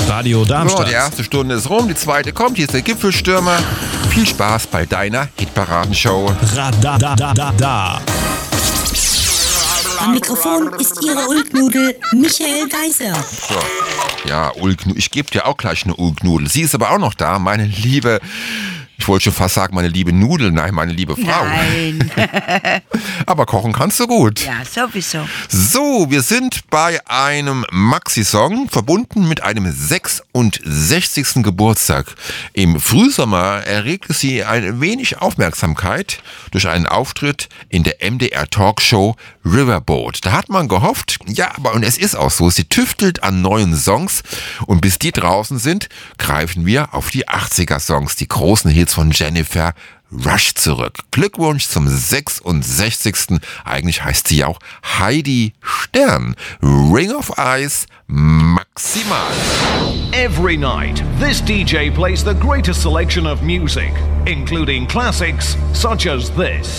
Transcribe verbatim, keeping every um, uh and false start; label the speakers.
Speaker 1: Radio Darmstadt.
Speaker 2: So, die erste Stunde ist rum, die zweite kommt. Hier ist der Gipfelstürmer. Viel Spaß bei deiner Hitparadenshow.
Speaker 1: Radadadada.
Speaker 3: Am Mikrofon ist Ihre Ulknudel Michael Geiser.
Speaker 2: So. Ja, Ulknudel. Ich gebe dir auch gleich eine Ulknudel. Sie ist aber auch noch da, meine liebe... Ich wollte schon fast sagen, meine liebe Nudel, nein, meine liebe Frau.
Speaker 4: Nein.
Speaker 2: Aber kochen kannst du gut.
Speaker 4: Ja, sowieso.
Speaker 2: So, wir sind bei einem Maxi-Song, verbunden mit einem sechsundsechzigsten Geburtstag. Im Frühsommer erregte sie ein wenig Aufmerksamkeit durch einen Auftritt in der M D R-Talkshow Riverboat. Da hat man gehofft, ja, aber und es ist auch so, sie tüftelt an neuen Songs und bis die draußen sind, greifen wir auf die achtziger-Songs, die großen Hits von Jennifer Rush zurück. Glückwunsch zum sechsundsechzigsten Eigentlich heißt sie auch Heidi Stern. Ring of Ice Maximal.
Speaker 5: Every night, this D J plays the greatest selection of music, including classics such as this.